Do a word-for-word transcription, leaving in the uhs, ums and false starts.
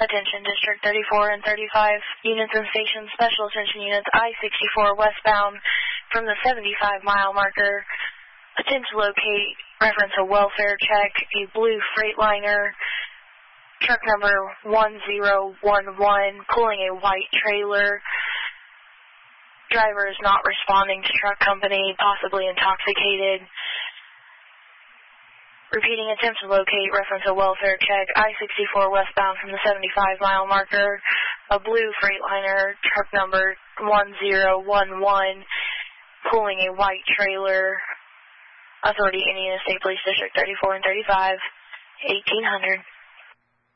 Attention District thirty-four and thirty-five units and stations, special attention units, I sixty-four westbound from the seventy-five mile marker. Attempt to locate, reference a welfare check, a blue Freightliner, truck number one zero one one, pulling a white trailer. Driver is not responding to truck company, possibly intoxicated. Repeating, attempt to locate, reference a welfare check, I sixty-four westbound from the seventy-five mile marker, a blue Freightliner, truck number one zero one one, pulling a white trailer. Authority Indiana State Police District thirty-four and thirty-five, eighteen hundred.